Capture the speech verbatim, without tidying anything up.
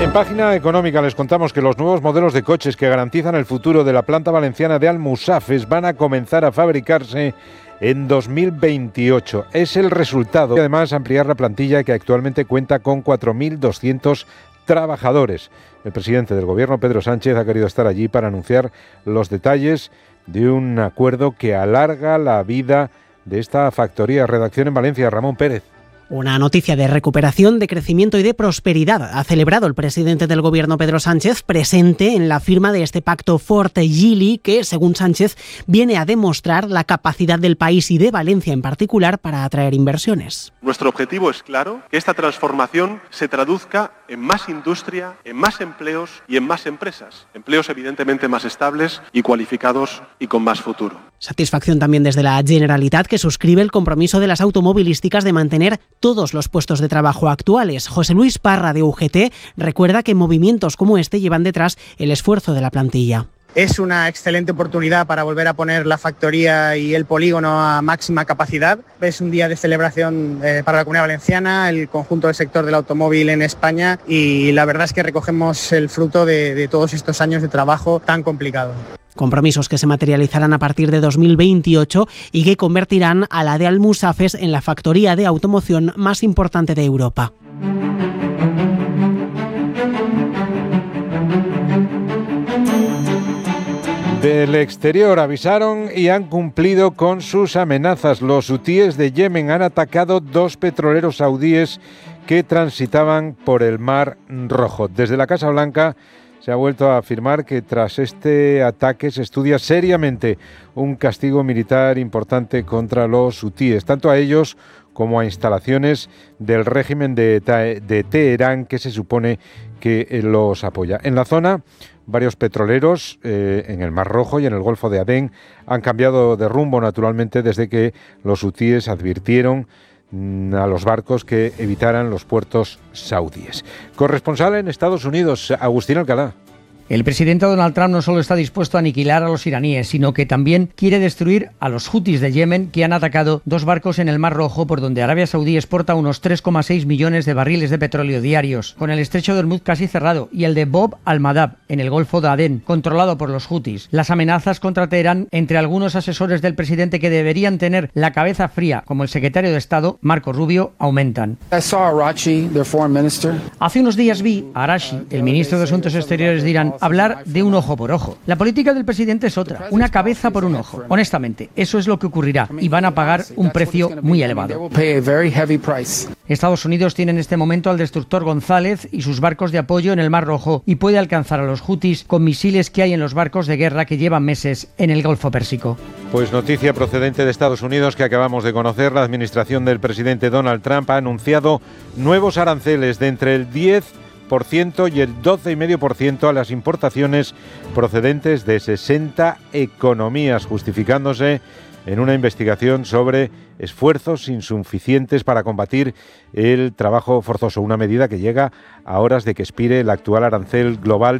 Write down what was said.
En página económica les contamos que los nuevos modelos de coches que garantizan el futuro de la planta valenciana de Almusafes van a comenzar a fabricarse en dos mil veintiocho. Es el resultado. Y además ampliar la plantilla, que actualmente cuenta con cuatro mil doscientos trabajadores. El presidente del gobierno, Pedro Sánchez, ha querido estar allí para anunciar los detalles de un acuerdo que alarga la vida de esta factoría. Redacción en Valencia, Ramón Pérez. Una noticia de recuperación, de crecimiento y de prosperidad ha celebrado el presidente del gobierno, Pedro Sánchez, presente en la firma de este pacto Forte-Gili que, según Sánchez, viene a demostrar la capacidad del país y de Valencia en particular para atraer inversiones. Nuestro objetivo es claro, que esta transformación se traduzca en más industria, en más empleos y en más empresas. Empleos evidentemente más estables y cualificados y con más futuro. Satisfacción también desde la Generalitat, que suscribe el compromiso de las automovilísticas de mantener todos los puestos de trabajo actuales. José Luis Parra, de U G T, recuerda que movimientos como este llevan detrás el esfuerzo de la plantilla. Es una excelente oportunidad para volver a poner la factoría y el polígono a máxima capacidad. Es un día de celebración eh, para la Comunidad Valenciana, el conjunto del sector del automóvil en España, y la verdad es que recogemos el fruto de, de todos estos años de trabajo tan complicado. Compromisos que se materializarán a partir de dos mil veintiocho y que convertirán a la de Almusafes en la factoría de automoción más importante de Europa. Del exterior avisaron y han cumplido con sus amenazas. Los hutíes de Yemen han atacado dos petroleros saudíes que transitaban por el Mar Rojo. Desde la Casa Blanca se ha vuelto a afirmar que tras este ataque se estudia seriamente un castigo militar importante contra los hutíes, tanto a ellos como a instalaciones del régimen de, de Teherán, que se supone que los apoya. En la zona, varios petroleros eh, en el Mar Rojo y en el Golfo de Adén han cambiado de rumbo, naturalmente, desde que los hutíes advirtieron mm, a los barcos que evitaran los puertos saudíes. Corresponsal en Estados Unidos, Agustín Alcalá. El presidente Donald Trump no solo está dispuesto a aniquilar a los iraníes, sino que también quiere destruir a los hutis de Yemen, que han atacado dos barcos en el Mar Rojo, por donde Arabia Saudí exporta unos tres coma seis millones de barriles de petróleo diarios, con el estrecho de Hormuz casi cerrado, y el de Bob al-Madab, en el Golfo de Adén, controlado por los hutis. Las amenazas contra Teherán entre algunos asesores del presidente, que deberían tener la cabeza fría, como el secretario de Estado, Marco Rubio, aumentan. Hace unos días vi a Arashi, el ministro de Asuntos Exteriores de Irán, hablar de un ojo por ojo. La política del presidente es otra, una cabeza por un ojo. Honestamente, eso es lo que ocurrirá y van a pagar un precio muy elevado. Estados Unidos tiene en este momento al destructor González y sus barcos de apoyo en el Mar Rojo y puede alcanzar a los hutis con misiles que hay en los barcos de guerra que llevan meses en el Golfo Pérsico. Pues noticia procedente de Estados Unidos que acabamos de conocer. La administración del presidente Donald Trump ha anunciado nuevos aranceles de entre el diez por ciento y el doce coma cinco por ciento a las importaciones procedentes de sesenta economías, justificándose en una investigación sobre esfuerzos insuficientes para combatir el trabajo forzoso, una medida que llega a horas de que expire el actual arancel global